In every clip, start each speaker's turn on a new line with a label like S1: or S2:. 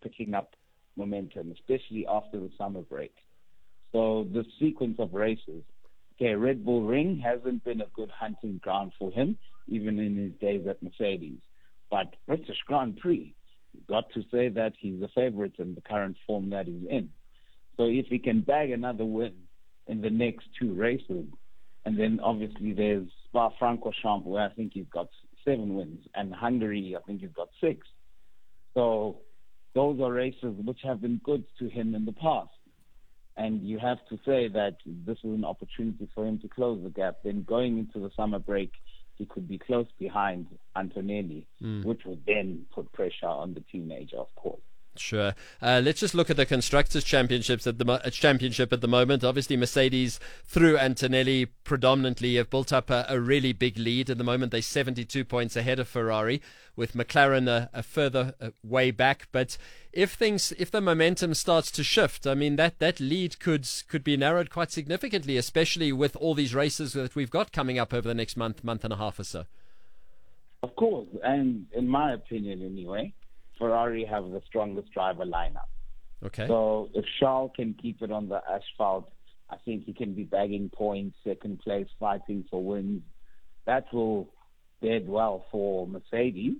S1: picking up momentum, especially after the summer break. So the sequence of races, okay, Red Bull Ring hasn't been a good hunting ground for him, even in his days at Mercedes. But British Grand Prix, you've got to say that he's the favorite in the current form that he's in. So if he can bag another win in the next two races, and then obviously there's Spa-Francorchamps, where I think he's got 7 wins, and Hungary, I think he's got 6. So those are races which have been good to him in the past. And you have to say that this is an opportunity for him to close the gap. Then going into the summer break, he could be close behind Antonelli, which would then put pressure on the teenager, of course.
S2: Sure. Let's just look at the Constructors' Championship at the moment. Obviously, Mercedes, through Antonelli, predominantly have built up a really big lead. At the moment, they're 72 points ahead of Ferrari, with McLaren a further way back. But if the momentum starts to shift, I mean, that lead could be narrowed quite significantly, especially with all these races that we've got coming up over the next month and a half or so.
S1: Of course, and in my opinion anyway, Ferrari have the strongest driver lineup.
S2: Okay.
S1: So if Charles can keep it on the asphalt, I think he can be bagging points, second place, fighting for wins. That will bid well for Mercedes.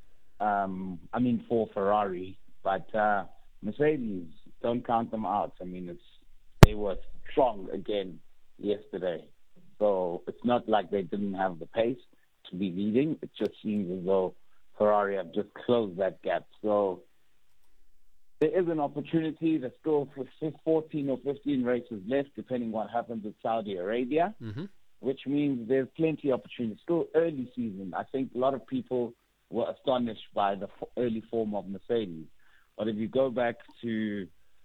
S1: For Ferrari. But Mercedes, don't count them out. I mean, they were strong again yesterday. So it's not like they didn't have the pace to be leading. It just seems as though Ferrari have just closed that gap. So there is an opportunity. There's still 14 or 15 races left, depending what happens with Saudi Arabia, which means there's plenty of opportunity. Still early season. I think a lot of people were astonished by the early form of Mercedes. But if you go back to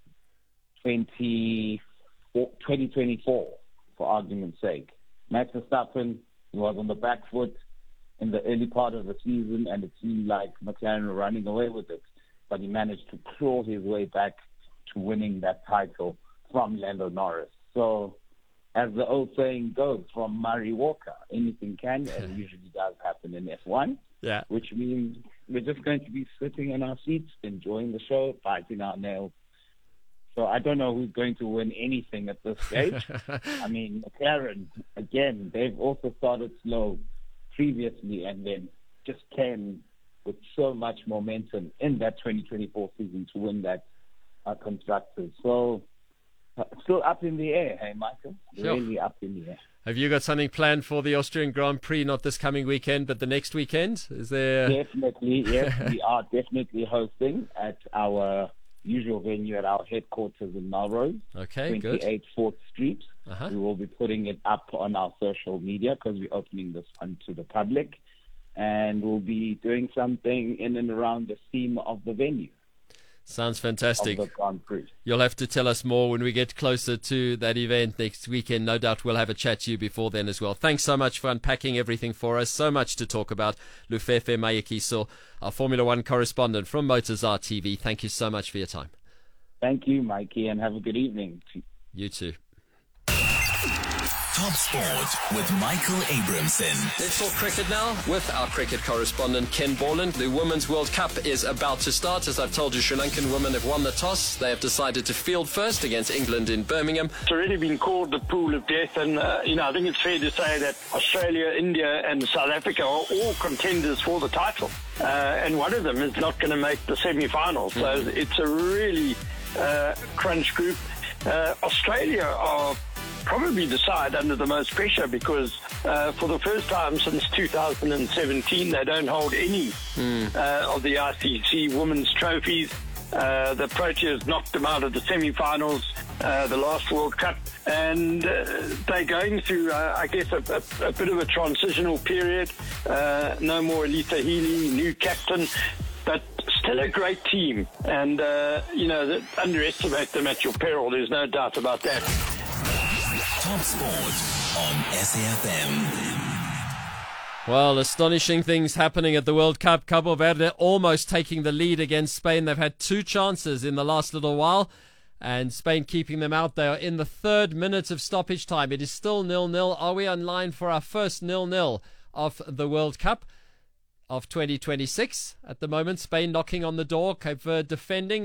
S1: 2024, for argument's sake, Max Verstappen was on the back foot in the early part of the season, and it seemed like McLaren were running away with it. But he managed to claw his way back to winning that title from Lando Norris. So, as the old saying goes, from Murray Walker, anything can, and it usually does happen in F1.
S2: Yeah.
S1: Which means we're just going to be sitting in our seats, enjoying the show, biting our nails. So I don't know who's going to win anything at this stage. I mean, McLaren, again, they've also started slow previously and then just came with so much momentum in that 2024 season to win that Constructors. So still up in the air, hey, Michael?
S2: Sure.
S1: Really up in the air.
S2: Have you got something planned for the Austrian Grand Prix, not this coming weekend, but the next weekend? Is there...
S1: Definitely, yes. We are definitely hosting at our usual venue at our headquarters in Melrose.
S2: Okay,
S1: 28 4th Street.
S2: Uh-huh.
S1: We will be putting it up on our social media because we're opening this one to the public. And we'll be doing something in and around the theme of the venue.
S2: Sounds fantastic.
S1: Of the Grand Prix.
S2: You'll have to tell us more when we get closer to that event next weekend. No doubt we'll have a chat to you before then as well. Thanks so much for unpacking everything for us. So much to talk about. Lufefe Mayekiso, our Formula One correspondent from Motozar TV. Thank you so much for your time.
S1: Thank you, Mikey, and have a good evening.
S2: You too.
S3: Top Sport with Michael Abramson.
S2: Let's talk cricket now with our cricket correspondent Ken Borland. The Women's World Cup is about to start. As I've told you, Sri Lankan women have won the toss. They have decided to field first against England in Birmingham.
S4: It's already been called the pool of death, and I think it's fair to say that Australia, India and South Africa are all contenders for the title. And one of them is not going to make the semi-finals. So it's a really crunch group. Australia are probably the side under the most pressure because for the first time since 2017 they don't hold any of the ICC women's trophies. The Proteas knocked them out of the semi-finals the last World Cup, and they're going through I guess a bit of a transitional period. No more Elisa Healy, new captain, but still a great team, and underestimate them at your peril, there's no doubt about that.
S3: Top Sport on SAFM.
S2: Well, astonishing things happening at the World Cup. Cabo Verde almost taking the lead against Spain. They've had 2 chances in the last little while, and Spain keeping them out. They are in the 3rd minute of stoppage time. It is still 0-0. Are we on line for our first 0-0 of the World Cup of 2026? At the moment, Spain knocking on the door, Cape Verde defending.